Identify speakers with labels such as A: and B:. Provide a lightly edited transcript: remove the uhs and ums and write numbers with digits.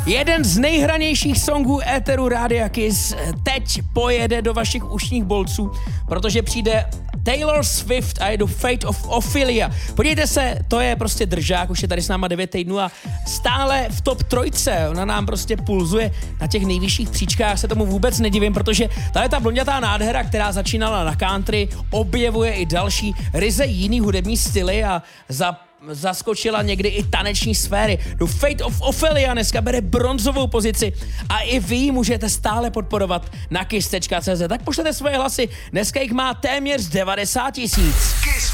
A: Jeden z nejhranějších songů éteru Rádia Kiss teď pojede do vašich ušních bolců, protože přijde Taylor Swift a je do Fate of Ophelia. Podívejte se, to je prostě držák, už je tady s náma 9 týdnů a stále v top 3. Ona nám prostě pulzuje na těch nejvyšších příčkách, se tomu vůbec nedivím, protože tahle ta blondětá nádhera, která začínala na country, objevuje i další ryze jiný hudební styly a zaskočila někdy i taneční sféry. Do Fate of Ophelia dneska bere bronzovou pozici a i vy ji můžete stále podporovat na kiss.cz. Tak pošlete svoje hlasy, dneska jich má téměř 90 000.